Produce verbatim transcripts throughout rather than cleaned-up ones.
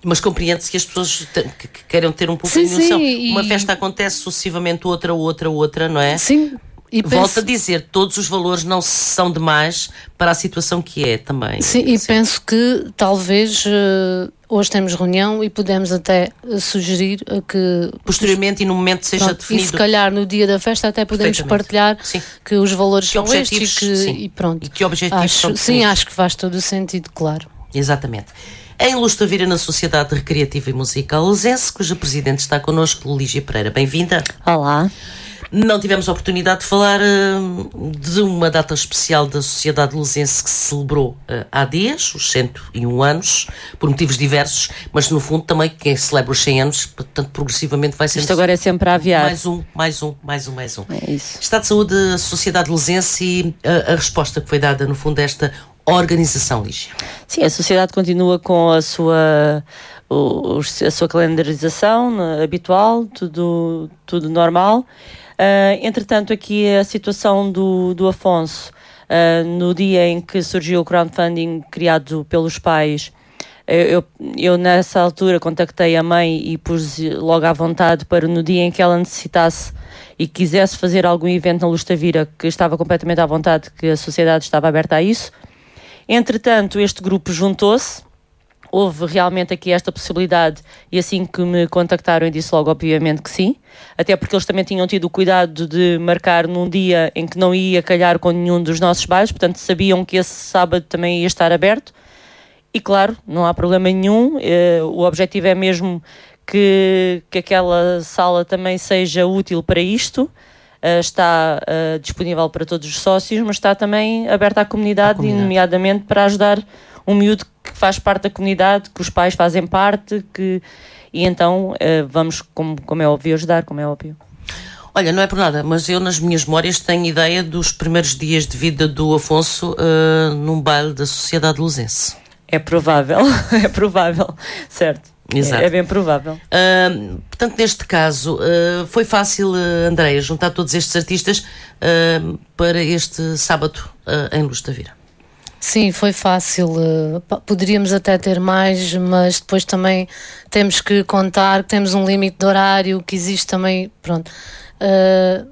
Mas compreende-se que as pessoas te, que, que queiram ter um pouco sim, de noção. Sim, uma e... festa acontece sucessivamente, outra, outra, outra, não é? Sim. E Volto penso... a dizer, todos os valores não são demais para a situação que é também. Sim, e sim. penso que talvez uh, hoje temos reunião e podemos até uh, sugerir uh, que... Posteriormente e no momento seja pronto, definido. E se calhar no dia da festa até podemos partilhar sim. que os valores que são estes e, que, sim. e pronto. E que objetivos acho, são definidos. Sim, acho que faz todo o sentido, claro. Exatamente. Em Luz da Vira, na Sociedade Recreativa e Musical Luzense, cuja presidente está connosco, Lígia Pereira. Bem-vinda. Olá. Não tivemos a oportunidade de falar uh, de uma data especial da Sociedade Luzense que se celebrou uh, há dias, os cento e um anos, por motivos diversos, mas no fundo também quem celebra os cem anos, portanto progressivamente vai ser... Isto agora é sempre a aviar. Mais um, mais um, mais um, mais um. É isso. Estado de Saúde da Sociedade Luzense e uh, a resposta que foi dada no fundo a esta organização, Lígia. Sim, a Sociedade continua com a sua... O, a sua calendarização habitual, tudo, tudo normal. Uh, entretanto, aqui a situação do, do Afonso, uh, no dia em que surgiu o crowdfunding criado pelos pais, eu, eu nessa altura contactei a mãe e pus logo à vontade para no dia em que ela necessitasse e quisesse fazer algum evento na Luz da Vira, que estava completamente à vontade, que a sociedade estava aberta a isso. Entretanto, este grupo juntou-se. Houve realmente aqui esta possibilidade e assim que me contactaram eu disse logo obviamente que sim, até porque eles também tinham tido o cuidado de marcar num dia em que não ia calhar com nenhum dos nossos bailes, portanto sabiam que esse sábado também ia estar aberto e claro, não há problema nenhum, eh, o objetivo é mesmo que, que aquela sala também seja útil para isto, uh, está uh, disponível para todos os sócios, mas está também aberta à comunidade, comunidade. nomeadamente para ajudar um miúdo que faz parte da comunidade, que os pais fazem parte, que... e então uh, vamos, como, como é óbvio, ajudar, como é óbvio. Olha, não é por nada, mas eu nas minhas memórias tenho ideia dos primeiros dias de vida do Afonso uh, num baile da Sociedade Luzense. É provável, é provável, certo. Exato. É, é bem provável. Uh, portanto, neste caso, uh, foi fácil, uh, Andreia, juntar todos estes artistas uh, para este sábado uh, em Luz da Vira. Sim, foi fácil. Poderíamos até ter mais, mas depois também temos que contar que temos um limite de horário, que existe também, pronto. Uh,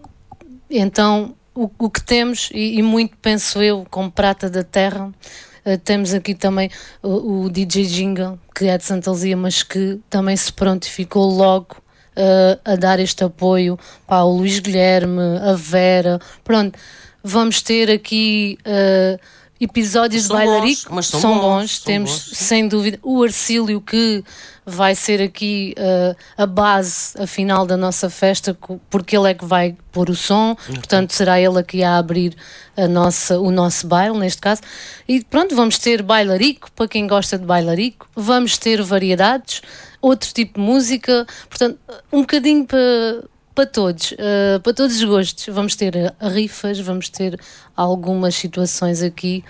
então, o, o que temos, e, e muito penso eu, como prata da terra, uh, temos aqui também o, o D J Jingle, que é de Santa Luzia, mas que também se prontificou logo uh, a dar este apoio para o Luís Guilherme, a Vera, pronto. Vamos ter aqui... Uh, episódios são de bailarico bons, mas são, são bons, bons, são temos bons, sem dúvida o Arcílio, que vai ser aqui uh, a base, afinal, da nossa festa, porque ele é que vai pôr o som, uhum. Portanto será ele aqui a abrir a nossa, o nosso baile, neste caso, e pronto, vamos ter bailarico, para quem gosta de bailarico, vamos ter variedades, outro tipo de música, portanto, um bocadinho para... para todos, uh, para todos os gostos. Vamos ter uh, rifas, vamos ter algumas situações aqui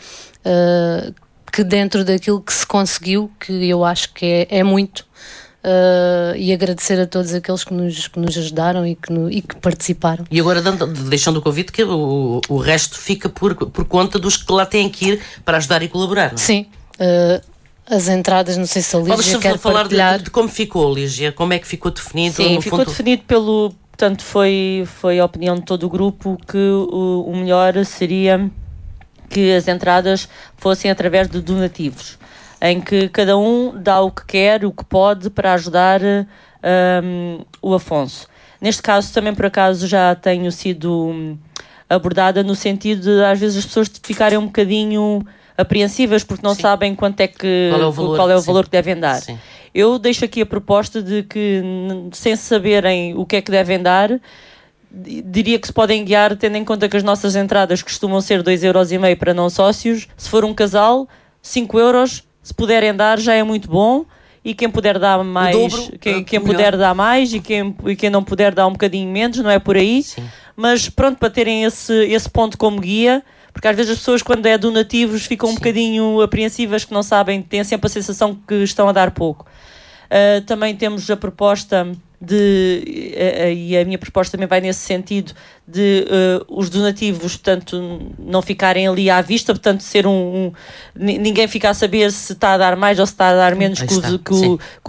uh, que dentro daquilo que se conseguiu, que eu acho que é, é muito, uh, e agradecer a todos aqueles que nos, que nos ajudaram e que, no, e que participaram. E agora dando, deixando o convite que o, o resto fica por, por conta dos que lá têm que ir para ajudar e colaborar, não é? Sim. Uh, As entradas, não sei se a Lígia quer falar partilhar. De, de como ficou, Lígia, como é que ficou definido? Sim, no ficou fundo... definido pelo... Portanto, foi, foi a opinião de todo o grupo que o, o melhor seria que as entradas fossem através de donativos, em que cada um dá o que quer, o que pode, para ajudar um, o Afonso. Neste caso, também por acaso já tenho sido abordada no sentido de, às vezes, as pessoas ficarem um bocadinho apreensivas porque não sim. sabem quanto é que, qual é o valor, qual é o valor que devem dar. Sim. Eu deixo aqui a proposta de que, sem saberem o que é que devem dar, diria que se podem guiar, tendo em conta que as nossas entradas costumam ser dois euros e meio para não sócios. Se for um casal, cinco euros, se puderem dar já é muito bom, e quem puder dar mais, dobro, quem, quem puder dar mais, e quem, e quem não puder dar um bocadinho menos, não é por aí. Sim. Mas pronto, para terem esse, esse ponto como guia, porque às vezes as pessoas, quando é donativos, ficam Sim. um bocadinho apreensivas, que não sabem, têm sempre a sensação que estão a dar pouco. Uh, também temos a proposta de, uh, uh, e a minha proposta também vai nesse sentido, de uh, os donativos, portanto, não ficarem ali à vista, portanto, ser um, um ninguém fica a saber se está a dar mais ou se está a dar menos que o, que, o, que